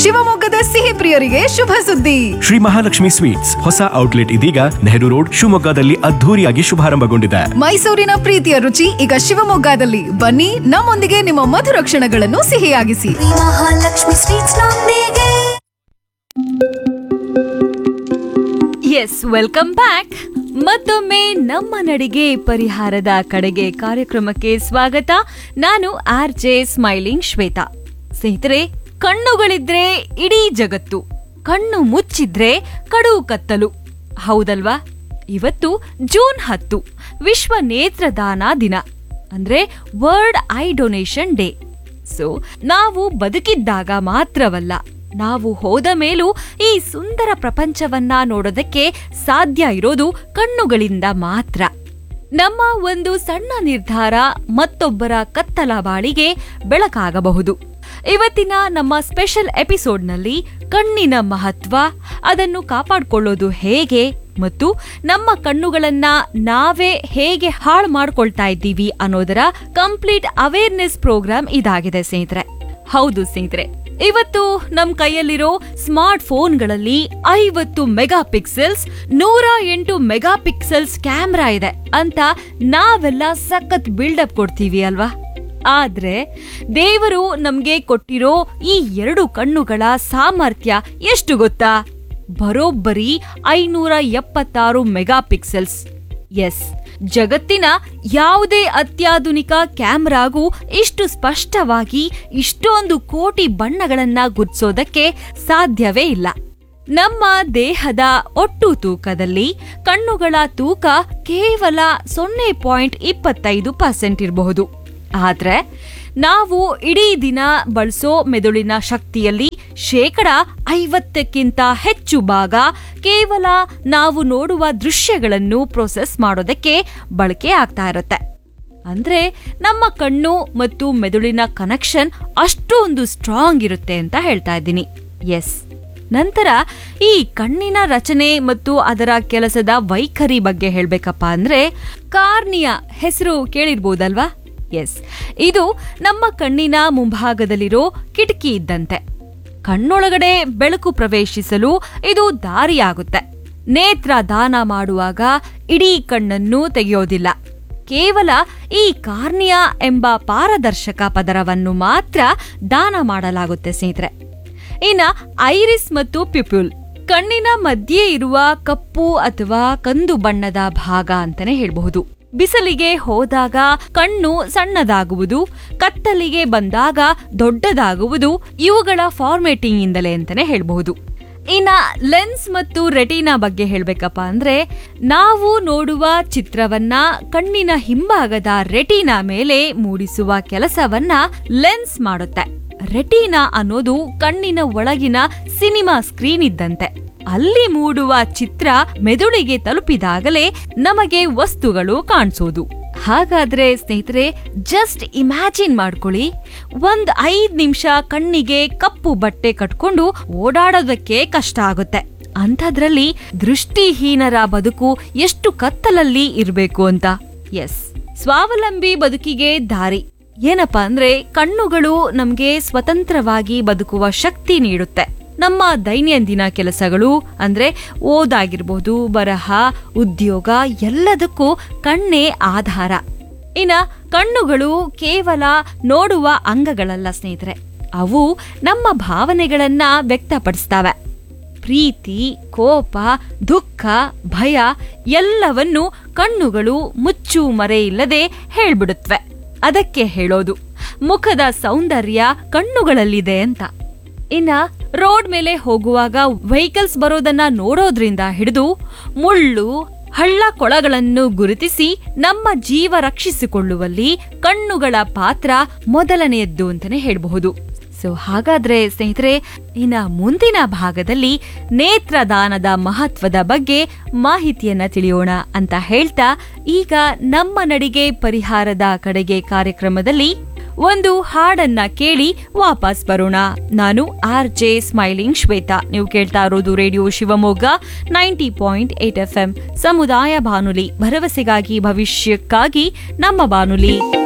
ಶಿವಮೊಗ್ಗದ ಸಿಹಿ ಪ್ರಿಯರಿಗೆ ಶುಭ ಸುದ್ದಿ. ಶ್ರೀ ಮಹಾಲಕ್ಷ್ಮಿ ಸ್ವೀಟ್ಸ್ ಹೊಸ ಔಟ್ಲೆಟ್ ಇದೀಗ ನೆಹರು ರೋಡ್ ಶಿವಮೊಗ್ಗದಲ್ಲಿ ಅದ್ಧೂರಿಯಾಗಿ ಶುಭಾರಂಭಗೊಂಡಿದೆ. ಮೈಸೂರಿನ ಪ್ರೀತಿಯ ರುಚಿ ಈಗ ಶಿವಮೊಗ್ಗದಲ್ಲಿ. ಬನ್ನಿ, ನಮ್ಮೊಂದಿಗೆ ನಿಮ್ಮ ಮಧುರ ಕ್ಷಣಗಳನ್ನು ಸಿಹಿಯಾಗಿಸಿ. ಮಹಾಲಕ್ಷ್ಮಿ ಸ್ವೀಟ್ಸ್ ನೊಂದಿಗೆ. S, welcome back. ಮತ್ತೊಮ್ಮೆ ನಮ್ಮ ನಡಿಗೆ ಪರಿಹಾರದ ಕಡೆಗೆ ಕಾರ್ಯಕ್ರಮಕ್ಕೆ ಸ್ವಾಗತ. ನಾನು RJ ಸ್ಮೈಲಿಂಗ್ ಶ್ವೇತಾ. ಸ್ನೇಹಿತರೆ, ಕಣ್ಣುಗಳಿದ್ರೆ ಇಡೀ ಜಗತ್ತು, ಕಣ್ಣು ಮುಚ್ಚಿದ್ರೆ ಕಡು ಕತ್ತಲು, ಹೌದಲ್ವಾ? ಇವತ್ತು ಜೂನ್ 10 ವಿಶ್ವ ನೇತ್ರದಾನ ದಿನ, ಅಂದ್ರೆ world eye donation day. So ನಾವು ಬದುಕಿದ್ದಾಗ ಮಾತ್ರವಲ್ಲ, ನಾವು ಹೋದ ಮೇಲೂ ಈ ಸುಂದರ ಪ್ರಪಂಚವನ್ನ ನೋಡೋದಕ್ಕೆ ಸಾಧ್ಯ ಇರೋದು ಕಣ್ಣುಗಳಿಂದ ಮಾತ್ರ. ನಮ್ಮ ಒಂದು ಸಣ್ಣ ನಿರ್ಧಾರ ಮತ್ತೊಬ್ಬರ ಕತ್ತಲ ಬಾಳಿಗೆ ಬೆಳಕಾಗಬಹುದು. ಇವತ್ತಿನ ನಮ್ಮ ಸ್ಪೆಷಲ್ ಎಪಿಸೋಡ್ನಲ್ಲಿ ಕಣ್ಣಿನ ಮಹತ್ವ, ಅದನ್ನು ಕಾಪಾಡಿಕೊಳ್ಳೋದು ಹೇಗೆ ಮತ್ತು ನಮ್ಮ ಕಣ್ಣುಗಳನ್ನ ನಾವೇ ಹೇಗೆ ಹಾಳು ಮಾಡ್ಕೊಳ್ತಾ ಇದ್ದೀವಿ ಅನ್ನೋದರ ಕಂಪ್ಲೀಟ್ ಅವೇರ್ನೆಸ್ ಪ್ರೋಗ್ರಾಮ್ ಇದಾಗಿದೆ ಸ್ನೇಹಿತರೆ. ಹೌದು ಸ್ನೇಹಿತರೆ, ಇವತ್ತು ನಮ್ ಕೈಯಲ್ಲಿರೋ smart ಫೋನ್ಗಳಲ್ಲಿ 50 mega pixels, 108 mega pixels camera ಇದೆ ಅಂತ ನಾವೆಲ್ಲ ಸಖತ್ ಬಿಲ್ಡಪ್ ಕೊಡ್ತೀವಿ ಅಲ್ವಾ? ಆದ್ರೆ ದೇವರು ನಮ್ಗೆ ಕೊಟ್ಟಿರೋ ಈ 2 ಕಣ್ಣುಗಳ ಸಾಮರ್ಥ್ಯ ಎಷ್ಟು ಗೊತ್ತಾ? ಬರೋಬ್ಬರಿ 576 ಮೆಗಾ ಪಿಕ್ಸೆಲ್ಸ್. ಎಸ್, ಜಗತ್ತಿನ ಯಾವುದೇ ಅತ್ಯಾಧುನಿಕ ಕ್ಯಾಮ್ರಾಗೂ ಇಷ್ಟು ಸ್ಪಷ್ಟವಾಗಿ ಇಷ್ಟೊಂದು ಕೋಟಿ ಬಣ್ಣಗಳನ್ನ ಗುರ್ತಿಸೋದಕ್ಕೆ ಸಾಧ್ಯವೇ ಇಲ್ಲ. ನಮ್ಮ ದೇಹದ ಒಟ್ಟು ತೂಕದಲ್ಲಿ ಕಣ್ಣುಗಳ ತೂಕ ಕೇವಲ 0.25% ಇರಬಹುದು. ಆದ್ರೆ ನಾವು ಇಡೀ ದಿನ ಬಳಸೋ ಮೆದುಳಿನ ಶಕ್ತಿಯಲ್ಲಿ 50%ಕ್ಕಿಂತ ಹೆಚ್ಚು ಭಾಗ ಕೇವಲ ನಾವು ನೋಡುವ ದೃಶ್ಯಗಳನ್ನು ಪ್ರೊಸೆಸ್ ಮಾಡೋದಕ್ಕೆ ಬಳಕೆ ಆಗ್ತಾ ಇರುತ್ತೆ. ಅಂದ್ರೆ ನಮ್ಮ ಕಣ್ಣು ಮತ್ತು ಮೆದುಳಿನ ಕನೆಕ್ಷನ್ ಅಷ್ಟೊಂದು ಸ್ಟ್ರಾಂಗ್ ಇರುತ್ತೆ ಅಂತ ಹೇಳ್ತಾ ಇದ್ದೀನಿ. ಎಸ್, ನಂತರ ಈ ಕಣ್ಣಿನ ರಚನೆ ಮತ್ತು ಅದರ ಕೆಲಸದ ವೈಖರಿ ಬಗ್ಗೆ ಹೇಳ್ಬೇಕಪ್ಪ ಅಂದ್ರೆ, ಕಾರ್ನಿಯಾ ಹೆಸರು ಕೇಳಿರ್ಬೋದಲ್ವಾ? ಎಸ್, ಇದು ನಮ್ಮ ಕಣ್ಣಿನ ಮುಂಭಾಗದಲ್ಲಿರೋ ಕಿಟಕಿ ಇದ್ದಂತೆ. ಕಣ್ಣೊಳಗಡೆ ಬೆಳಕು ಪ್ರವೇಶಿಸಲು ಇದು ದಾರಿಯಾಗುತ್ತೆ. ನೇತ್ರ ದಾನ ಮಾಡುವಾಗ ಇಡೀ ಕಣ್ಣನ್ನು ತೆಗೆಯೋದಿಲ್ಲ, ಕೇವಲ ಈ ಕಾರ್ನಿಯಾ ಎಂಬ ಪಾರದರ್ಶಕ ಪದರವನ್ನು ಮಾತ್ರ ದಾನ ಮಾಡಲಾಗುತ್ತೆ ಸ್ನೇಹಿತರೆ. ಇನ್ನ ಐರಿಸ್ ಮತ್ತು ಪ್ಯುಪ್ಯೂಲ್, ಕಣ್ಣಿನ ಮಧ್ಯೆ ಇರುವ ಕಪ್ಪು ಅಥವಾ ಕಂದು ಬಣ್ಣದ ಭಾಗ ಅಂತಾನೆ ಹೇಳಬಹುದು. ಬಿಸಿಲಿಗೆ ಹೋದಾಗ ಕಣ್ಣು ಸಣ್ಣದಾಗುವುದು, ಕತ್ತಲಿಗೆ ಬಂದಾಗ ದೊಡ್ಡದಾಗುವುದು ಇವುಗಳ ಫಾರ್ಮೇಟಿಂಗ್ ಇಂದಲೇ ಅಂತಾನೆ ಹೇಳಬಹುದು. ಇನ್ನ ಲೆನ್ಸ್ ಮತ್ತು ರೆಟಿನಾ ಬಗ್ಗೆ ಹೇಳ್ಬೇಕಪ್ಪ ಅಂದ್ರೆ, ನಾವು ನೋಡುವ ಚಿತ್ರವನ್ನ ಕಣ್ಣಿನ ಹಿಂಭಾಗದ ರೆಟಿನಾ ಮೇಲೆ ಮೂಡಿಸುವ ಕೆಲಸವನ್ನ ಲೆನ್ಸ್ ಮಾಡುತ್ತೆ. ರೆಟಿನಾ ಅನ್ನೋದು ಕಣ್ಣಿನ ಒಳಗಿನ ಸಿನಿಮಾ ಸ್ಕ್ರೀನ್ ಇದ್ದಂತೆ. ಅಲ್ಲಿ ಮೂಡುವ ಚಿತ್ರ ಮೆದುಳಿಗೆ ತಲುಪಿದಾಗಲೇ ನಮಗೆ ವಸ್ತುಗಳು ಕಾಣಿಸೋದು. ಹಾಗಾದ್ರೆ ಸ್ನೇಹಿತರೆ, ಜಸ್ಟ್ ಇಮ್ಯಾಜಿನ್ ಮಾಡ್ಕೊಳ್ಳಿ, 5 ನಿಮಿಷ ಕಣ್ಣಿಗೆ ಕಪ್ಪು ಬಟ್ಟೆ ಕಟ್ಕೊಂಡು ಓಡಾಡೋದಕ್ಕೆ ಕಷ್ಟ ಆಗುತ್ತೆ. ಅಂಥದ್ರಲ್ಲಿ ದೃಷ್ಟಿಹೀನರ ಬದುಕು ಎಷ್ಟು ಕತ್ತಲಲ್ಲಿ ಇರಬೇಕು ಅಂತ. ಎಸ್, ಸ್ವಾವಲಂಬಿ ಬದುಕಿಗೆ ದಾರಿ ಏನಪ್ಪಾ ಅಂದ್ರೆ, ಕಣ್ಣುಗಳು ನಮ್ಗೆ ಸ್ವತಂತ್ರವಾಗಿ ಬದುಕುವ ಶಕ್ತಿ ನೀಡುತ್ತೆ. ನಮ್ಮ ದೈನಂದಿನ ಕೆಲಸಗಳು ಅಂದ್ರೆ ಓದಾಗಿರ್ಬೋದು, ಬರಹ, ಉದ್ಯೋಗ ಎಲ್ಲದಕ್ಕೂ ಕಣ್ಣೇ ಆಧಾರ. ಇನ್ನ ಕಣ್ಣುಗಳು ಕೇವಲ ನೋಡುವ ಅಂಗಗಳಲ್ಲ ಸ್ನೇಹಿತರೆ, ಅವು ನಮ್ಮ ಭಾವನೆಗಳನ್ನ ವ್ಯಕ್ತಪಡಿಸ್ತವೆ. ಪ್ರೀತಿ, ಕೋಪ, ದುಃಖ, ಭಯ ಎಲ್ಲವನ್ನೂ ಕಣ್ಣುಗಳು ಮುಚ್ಚು ಮರೆ ಇಲ್ಲದೆ ಹೇಳ್ಬಿಡುತ್ತವೆ. ಅದಕ್ಕೆ ಹೇಳೋದು ಮುಖದ ಸೌಂದರ್ಯ ಕಣ್ಣುಗಳಲ್ಲಿದೆ ಅಂತ. ಇನ್ನ ರೋಡ್ ಮೇಲೆ ಹೋಗುವಾಗ ವೆಹಿಕಲ್ಸ್ ಬರೋದನ್ನ ನೋಡೋದ್ರಿಂದ ಹಿಡಿದು ಮುಳ್ಳು, ಹಳ್ಳ ಕೊಳಗಳನ್ನು ಗುರುತಿಸಿ ನಮ್ಮ ಜೀವ ರಕ್ಷಿಸಿಕೊಳ್ಳುವಲ್ಲಿ ಕಣ್ಣುಗಳ ಪಾತ್ರ ಮೊದಲನೆಯದ್ದು ಅಂತಾನೆ ಹೇಳಬಹುದು. ಸೊ ಹಾಗಾದ್ರೆ ಸ್ನೇಹಿತರೆ, ಇನ್ನ ಮುಂದಿನ ಭಾಗದಲ್ಲಿ ನೇತ್ರದಾನದ ಮಹತ್ವದ ಬಗ್ಗೆ ಮಾಹಿತಿಯನ್ನ ತಿಳಿಯೋಣ ಅಂತ ಹೇಳ್ತಾ, ಈಗ ನಮ್ಮ ನಡಿಗೆ ಪರಿಹಾರದ ಕಡೆಗೆ ಕಾರ್ಯಕ್ರಮದಲ್ಲಿ ಒಂದು ಹಾಡನ್ನ ಕೇಳಿ ವಾಪಸ್ ಬರೋಣ. ನಾನು RJ ಸ್ಮೈಲಿಂಗ್ ಶ್ವೇತಾ. ನೀವು ಕೇಳ್ತಾ ಇರೋದು ರೇಡಿಯೋ ಶಿವಮೊಗ್ಗ 90.8 FM ಸಮುದಾಯ ಬಾನುಲಿ, ಭರವಸೆಗಾಗಿ ಭವಿಷ್ಯಕ್ಕಾಗಿ ನಮ್ಮ ಬಾನುಲಿ.